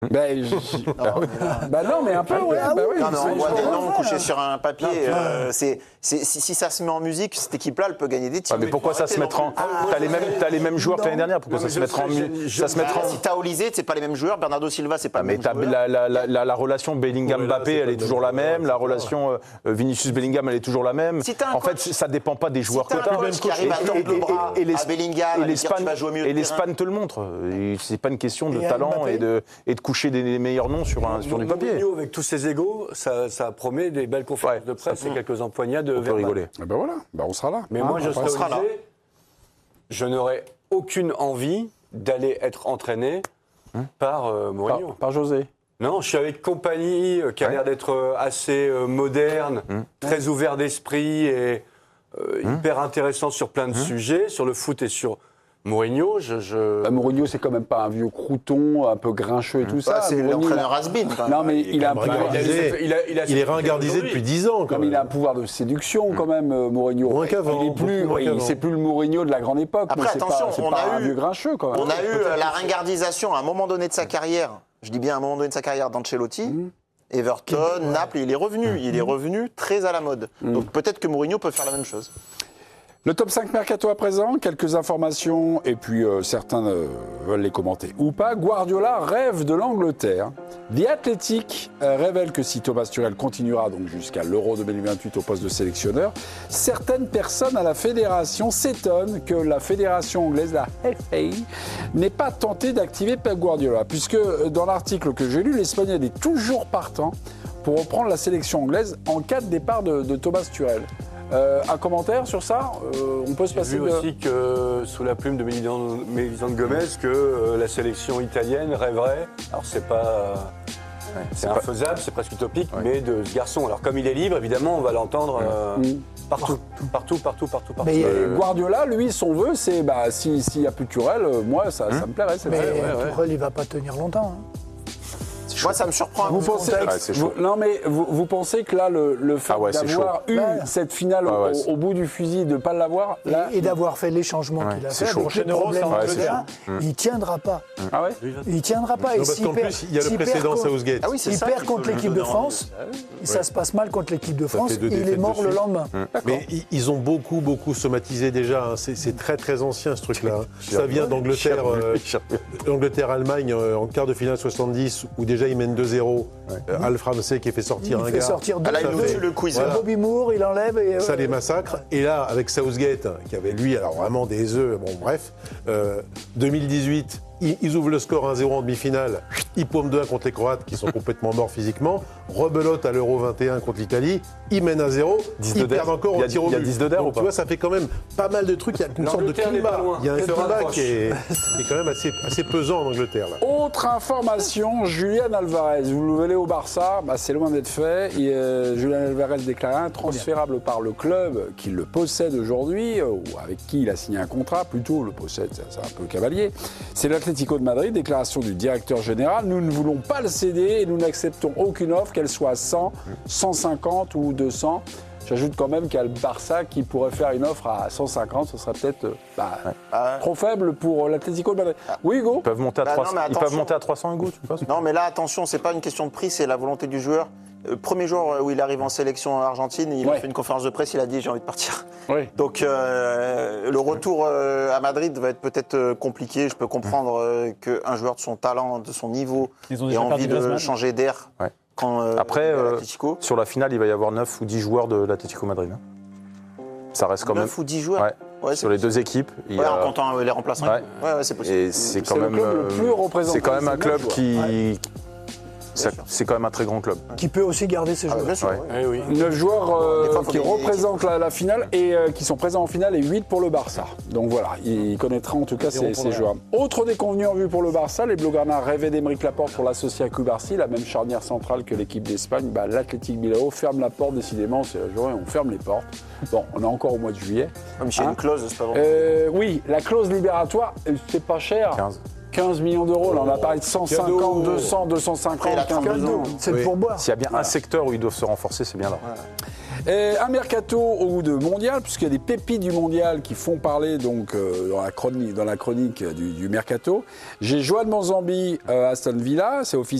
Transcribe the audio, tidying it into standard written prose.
Bah non, mais un peu, ouais. Bah oui, Non, mais on voit des noms couchés sur un papier. Si ça se met en musique, cette équipe-là, elle peut gagner des titres. Mais pourquoi ça se mettra en... T'as les mêmes joueurs que l'année dernière. Pourquoi ça se mettra en... Si t'as Olysée, c'est pas les mêmes joueurs. Bernardo Silva, c'est pas le Mais même joueur. la relation Bellingham-Mbappé, elle est toujours la même. La relation Vinicius-Bellingham, elle est toujours la même. En fait, ça dépend pas des joueurs que t'as. Un coach qui arrive à tordre le bras à Bellingham, et l'Espagne te le montre. C'est pas une question de talent et de coucher des meilleurs noms sur du papier. Mourinho, avec tous ses égos, ça promet des belles conférences de presse et quelques empoignades de On peut rigoler. Ben voilà, on sera là. Mais moi, je serais Olysée, je n'aurais aucune envie d'aller être entraîné par Mourinho. Par José. Non, je suis avec Compagnie, qui a l'air d'être assez moderne, très ouvert d'esprit et hyper intéressant sur plein de sujets, sur le foot et sur Mourinho. Mourinho, c'est quand même pas un vieux crouton, un peu grincheux et tout ça. C'est l'entraîneur has-been. Non, mais il a un pouvoir. Il est ringardisé depuis 10 ans. Comme il a un pouvoir de séduction, quand même, Mourinho. Moins qu'avant. C'est plus le Mourinho de la grande époque. Après, attention, c'est pas un vieux grincheux, quand même. On a eu la ringardisation à un moment donné de sa carrière. Je dis bien à un moment donné de sa carrière d'Ancelotti. Everton, Naples, il est revenu. Il est revenu très à la mode. Donc peut-être que Mourinho peut faire la même chose. Le top 5 mercato à présent, quelques informations, et puis certains veulent les commenter ou pas. Guardiola rêve de l'Angleterre. The Athletic révèle que si Thomas Tuchel continuera donc jusqu'à l'Euro 2028 au poste de sélectionneur, certaines personnes à la fédération s'étonnent que la fédération anglaise, la FA, n'ait pas tenté d'activer Pep Guardiola, puisque dans l'article que j'ai lu, l'Espagnol est toujours partant pour reprendre la sélection anglaise en cas de départ de Thomas Tuchel. Un commentaire sur ça? On peut se passer de... J'ai vu aussi que, sous la plume de Mélisande Gomez, que la sélection italienne rêverait, alors c'est pas... c'est infaisable, c'est presque utopique, mais de ce garçon. Alors comme il est libre, évidemment, on va l'entendre partout. Mais Guardiola, lui, son vœu, c'est s'il n'y a plus de Tuchel, moi, ça me plairait. Mais Tuchel, il ne va pas tenir longtemps. Moi, ça me surprend. Vous pensez que là, le fait d'avoir eu cette finale au bout du fusil, de ne pas l'avoir... Et d'avoir fait les changements qu'il a fait, avec le problème il ne tiendra pas. Ah ouais? Il ne tiendra pas. Parce qu'en plus, il y a le précédent Southgate. Il perd contre l'équipe de France, ça se passe mal contre l'équipe de France, et il est mort le lendemain. Mais ils ont beaucoup somatisé déjà. C'est très très ancien ce truc-là. Ça vient d'Angleterre, Angleterre-Allemagne en quart de finale 70, où déjà il mène 2-0. Alf Ramsey qui fait sortir un gars. Il fait sortir deux. Là, il nous tue le quiz. Bobby Moore, il enlève. Et, ça les massacre. Et là, avec Southgate, qui avait lui, alors vraiment des œufs, bon bref, 2018, ils ouvrent le score 1-0 en demi-finale. Ils paument 2-1 contre les Croates, qui sont complètement morts physiquement. Rebelote à l'Euro 21 contre l'Italie. Ils mènent 1-0. Ils perdent encore au tir au but. Il y a 10 de d'air ou pas? Tu vois, ça fait quand même pas mal de trucs. Il y a une sorte de climat. Il y a un climat qui est quand même assez pesant en Angleterre. Là. Autre information, Julian Alvarez. Vous le voulez au Barça, c'est loin d'être fait. Julian Alvarez déclaré intransférable par le club qui le possède aujourd'hui, ou avec qui il a signé un contrat, plutôt le possède, c'est un peu cavalier. C'est l'Atlético de Madrid, déclaration du directeur général. Nous ne voulons pas le céder et nous n'acceptons aucune offre, qu'elle soit 100, 150 ou 200. J'ajoute quand même qu'il y a le Barça qui pourrait faire une offre à 150, ce serait peut-être trop faible pour l'Atlético de Madrid. Oui, Hugo? Ils peuvent monter à 300, ils peuvent monter à 300, Hugo, tu penses? Non, mais là, attention, c'est pas une question de prix, c'est la volonté du joueur. Premier jour où il arrive en sélection en Argentine, il a fait une conférence de presse, il a dit j'ai envie de partir. Oui. Donc le retour à Madrid va être peut-être compliqué. Je peux comprendre qu'un joueur de son talent, de son niveau, ait envie de changer d'air. Ouais. Après, sur la finale, il va y avoir 9 ou 10 joueurs de l'Atlético Madrid. Ça reste quand 9 ou 10 joueurs sur les deux équipes. En comptant les remplaçants. Ouais, c'est possible. Et c'est quand même le plus représenté. C'est quand même un club qui... C'est quand même un très grand club. Qui peut aussi garder ses joueurs. Bien sûr, 9 joueurs qui représentent la finale et qui sont présents en finale et 8 pour le Barça. Donc voilà, il connaîtra en tout cas ces joueurs. Autre déconvenu en vue pour le Barça, les Blaugrana rêvaient d'Aymeric Laporte pour l'associer à Cubarsí, la même charnière centrale que l'équipe d'Espagne. L'Athletic Bilbao ferme la porte, décidément, c'est la journée, on ferme les portes. Bon, on est encore au mois de juillet. Comme s'il y a une clause, c'est pas vrai. Oui, la clause libératoire, c'est pas cher. 15 millions d'euros, là on a parlé de 150, cadeau. 200, 250, Après, il a 15 millions. C'est Oui. le pourboire. S'il y a bien un secteur où ils doivent se renforcer, c'est bien là. Et un mercato au goût de mondial, puisqu'il y a des pépites du mondial qui font parler donc, dans la chronique du mercato. J'ai Joan Manzambi, Aston Villa, c'est officiel.